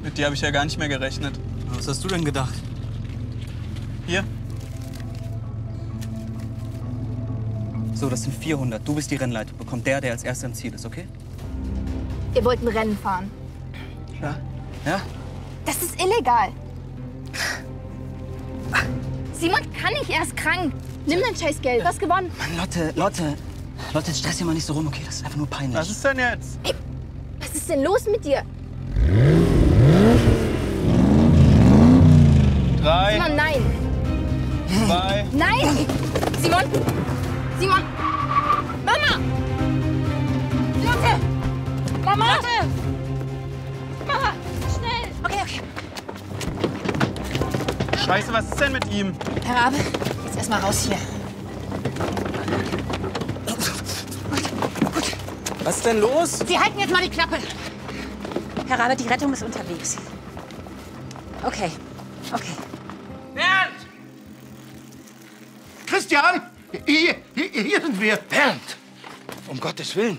Mit dir habe ich ja gar nicht mehr gerechnet. Was hast du denn gedacht? Hier. So, das sind 400. Du bist die Rennleitung. Bekommt der als Erster im Ziel ist, okay? Ihr wollt ein Rennen fahren. Ja. Ja? Das ist illegal. Simon kann nicht, er ist krank. Nimm dein Scheißgeld, du hast gewonnen. Mann, Lotte, jetzt stress dich mal nicht so rum, okay? Das ist einfach nur peinlich. Was ist denn jetzt? Ey, was ist denn los mit dir? 3, Simon, nein. 2. Nein! Simon! Simon! Mama! Lotte! Mama! Lotte! Mama! Schnell! Okay. Scheiße, was ist denn mit ihm? Herr Rabe, jetzt erst mal raus hier. Was ist denn los? Sie halten jetzt mal die Klappe. Herr Rabe, die Rettung ist unterwegs. Okay. Bernd! Christian! Hier sind wir. Bernd! Um Gottes Willen!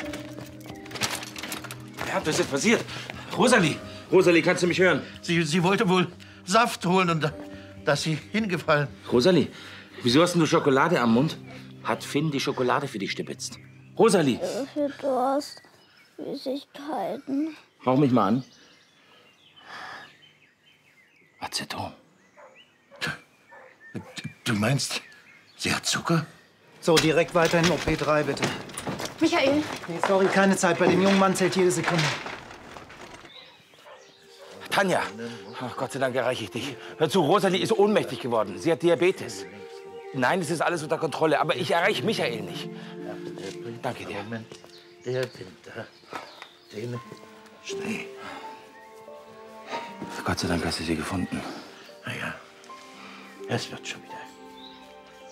Bernd, was ist passiert? Rosalie! Rosalie, kannst du mich hören? Sie wollte wohl Saft holen und da ist sie hingefallen. Rosalie, wieso hast du Schokolade am Mund? Hat Finn die Schokolade für dich stibitzt? Rosalie! Für Durst, Süßigkeiten. Hauch mich mal an. Aceton. Du meinst, sie hat Zucker? So, direkt weiter in OP3, bitte. Michael, Nee, sorry, keine Zeit. Bei dem jungen Mann zählt jede Sekunde. Tanja! Ach, Gott sei Dank erreiche ich dich. Hör zu, Rosalie ist ohnmächtig geworden. Sie hat Diabetes. Nein, es ist alles unter Kontrolle, aber ich erreiche Michael nicht. Danke dir. Moment, der Winter, den Schnee. Gott sei Dank hast du sie gefunden. Na ja, es wird schon wieder.